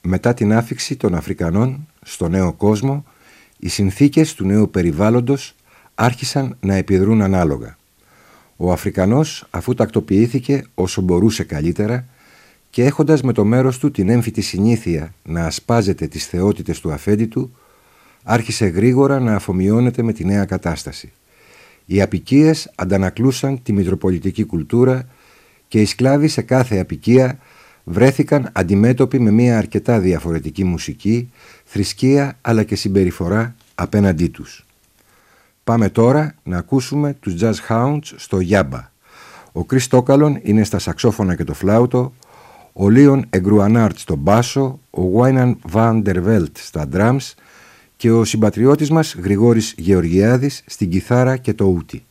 μετά την άφιξη των Αφρικανών στο νέο κόσμο, οι συνθήκες του νέου περιβάλλοντος άρχισαν να επιδρούν ανάλογα. Ο Αφρικανός, αφού τακτοποιήθηκε όσο μπορούσε καλύτερα και έχοντας με το μέρος του την έμφυτη συνήθεια να ασπάζεται τις θεότητες του αφέντη του, άρχισε γρήγορα να αφομοιώνεται με τη νέα κατάσταση. Οι αποικίες αντανακλούσαν τη μητροπολιτική κουλτούρα και οι σκλάβοι σε κάθε αποικία βρέθηκαν αντιμέτωποι με μια αρκετά διαφορετική μουσική, θρησκεία αλλά και συμπεριφορά απέναντί τους. Πάμε τώρα να ακούσουμε τους Jazz Hounds στο Γιάμπα. Ο Chris Τόκαλον είναι στα σαξόφωνα και το φλάουτο, ο Λίον Εγκρουανάρτ στο μπάσο, ο Γουάιναν Βαν ντερ Βέλτ στα drums και ο συμπατριώτης μας Γρηγόρης Γεωργιάδης στην κιθάρα και το ούτι.